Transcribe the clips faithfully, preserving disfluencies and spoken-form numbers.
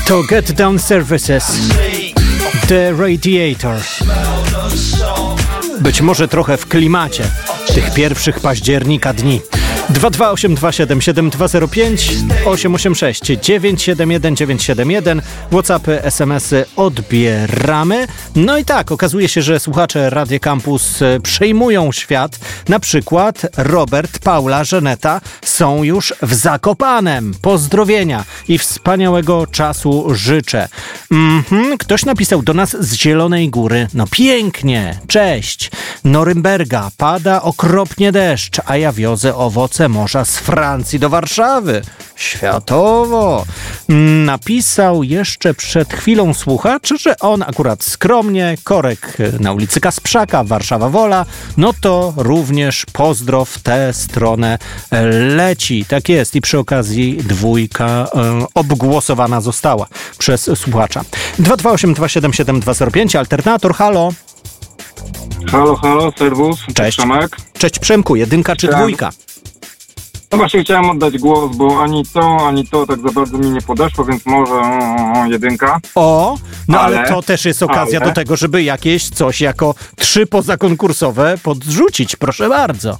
To Get Down Services, The Radiator. Być może trochę w klimacie tych pierwszych października dni. dwa dwa osiem dwa siedem siedem dwa zero pięć osiem osiem sześć dziewięć siedem jeden dziewięć siedem jeden. WhatsAppy, es em esy odbieramy. No i tak, okazuje się, że słuchacze Radio Campus przejmują świat. Na przykład Robert, Paula, Żaneta są już w Zakopanem. Pozdrowienia i wspaniałego czasu życzę. Mhm, ktoś napisał do nas z Zielonej Góry. No pięknie, cześć. Norymberga, pada okropnie deszcz, a ja wiozę owoce morza z Francji do Warszawy. Światowo. Napisał jeszcze przed chwilą słuchacz, że on akurat skromnie, korek na ulicy Kasprzaka, Warszawa Wola, no to również pozdro w tę stronę leci. Tak jest i przy okazji dwójka e, obgłosowana została przez słuchacza. dwa dwa osiem dwa siedem siedem dwa zero pięć, alternator, halo. Halo, halo, serwus. Cześć. Przemek. Cześć Przemku, jedynka czy Chciałem... dwójka? No właśnie chciałem oddać głos, bo ani to, ani to tak za bardzo mi nie podeszło, więc może o, jedynka. O, no ale, ale to też jest okazja ale... do tego, żeby jakieś coś jako trzy pozakonkursowe podrzucić, proszę bardzo.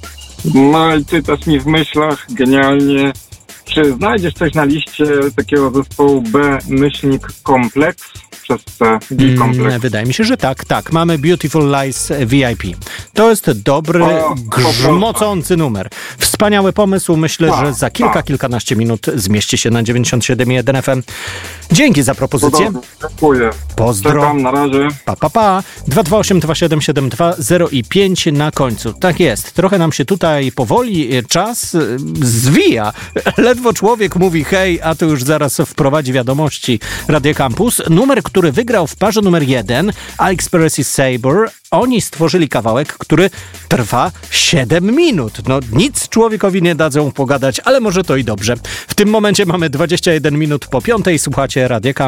No i czytasz mi w myślach, genialnie. Czy znajdziesz coś na liście takiego zespołu B, myślnik kompleks? Przez C, B-kompleks. Mm, wydaje mi się, że tak, tak. Mamy Beautiful Lies V I P. To jest dobry, o, grzmocący numer. Wspaniały pomysł. Myślę, a, że za kilka, a. kilkanaście minut zmieści się na dziewięćdziesiąt siedem jeden F M. Dzięki za propozycję. Dziękuję. Pozdro. Czekam, na razie. Pa, pa, pa. dwa dwa osiem dwa siedem siedem dwa zero i pięć na końcu. Tak jest. Trochę nam się tutaj powoli czas zwija. Ledwo człowiek mówi hej, a to już zaraz wprowadzi wiadomości Radio Campus. Numer, który wygrał w parze numer jeden, Alex Perez i Saber. Oni stworzyli kawałek, który trwa siedem minut. No nic człowiekowi nie dadzą pogadać, ale może to i dobrze. W tym momencie mamy dwadzieścia jeden minut po piątej. Słuchacie Radio Campus.